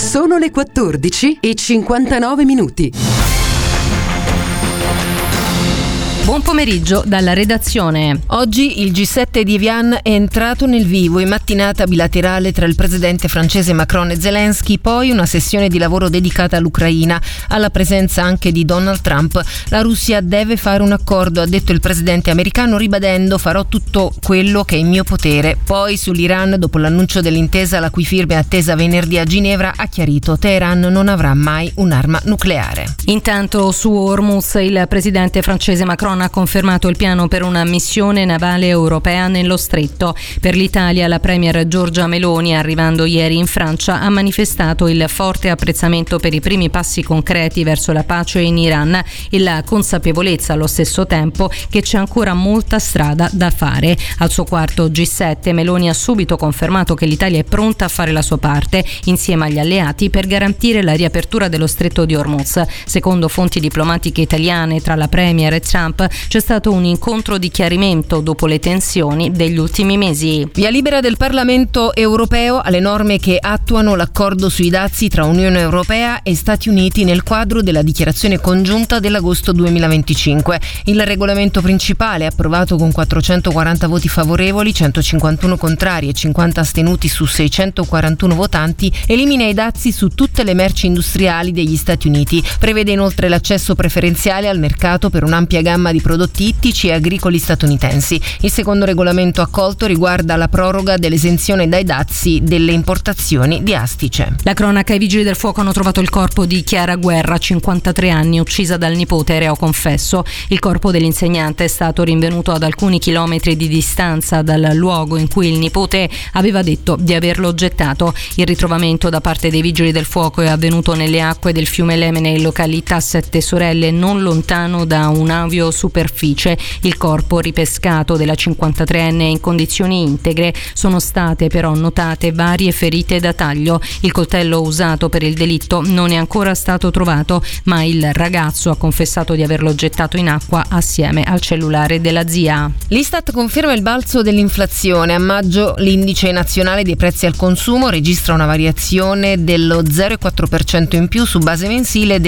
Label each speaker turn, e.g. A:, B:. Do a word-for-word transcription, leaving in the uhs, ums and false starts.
A: Sono le quattordici e cinquantanove minuti.
B: Buon pomeriggio dalla redazione. Oggi il G sette di Evian è entrato nel vivo in mattinata bilaterale tra il presidente francese Macron e Zelensky, poi una sessione di lavoro dedicata all'Ucraina, alla presenza anche di Donald Trump. La Russia deve fare un accordo, ha detto il presidente americano, ribadendo: farò tutto quello che è in mio potere. Poi sull'Iran, dopo l'annuncio dell'intesa la cui firma è attesa venerdì a Ginevra, ha chiarito: Teheran non avrà mai un'arma nucleare.
C: Intanto su Hormuz il presidente francese Macron ha confermato il piano per una missione navale europea nello stretto. Per l'Italia la premier Giorgia Meloni, arrivando ieri in Francia, ha manifestato il forte apprezzamento per i primi passi concreti verso la pace in Iran e la consapevolezza allo stesso tempo che c'è ancora molta strada da fare. Al suo quarto G sette Meloni ha subito confermato che l'Italia è pronta a fare la sua parte insieme agli alleati per garantire la riapertura dello stretto di Hormuz. Secondo fonti diplomatiche italiane, tra la premier e Trump c'è stato un incontro di chiarimento dopo le tensioni degli ultimi mesi.
B: Via libera del Parlamento europeo alle norme che attuano l'accordo sui dazi tra Unione Europea e Stati Uniti nel quadro della dichiarazione congiunta dell'agosto duemilaventicinque. Il regolamento principale, approvato con quattrocentoquaranta voti favorevoli, centocinquantuno contrari e cinquanta astenuti su seicentoquarantuno votanti, elimina i dazi su tutte le merci industriali degli Stati Uniti. Prevede inoltre l'accesso preferenziale al mercato per un'ampia gamma di prodotti ittici e agricoli statunitensi. Il secondo regolamento accolto riguarda la proroga dell'esenzione dai dazi delle importazioni di astice.
C: La cronaca: i vigili del fuoco hanno trovato il corpo di Chiara Guerra, cinquantatré anni, uccisa dal nipote reo confesso. Il corpo dell'insegnante è stato rinvenuto ad alcuni chilometri di distanza dal luogo in cui il nipote aveva detto di averlo gettato. Il ritrovamento da parte dei vigili del fuoco è avvenuto nelle acque del fiume Lemene in località Sette Sorelle, non lontano da un avio superficie. Il corpo ripescato della cinquantatreenne è in condizioni integre. Sono state però notate varie ferite da taglio. Il coltello usato per il delitto non è ancora stato trovato, ma il ragazzo ha confessato di averlo gettato in acqua assieme al cellulare della zia.
B: L'Istat conferma il balzo dell'inflazione. A maggio l'indice nazionale dei prezzi al consumo registra una variazione dello zero virgola quattro per cento in più su base mensile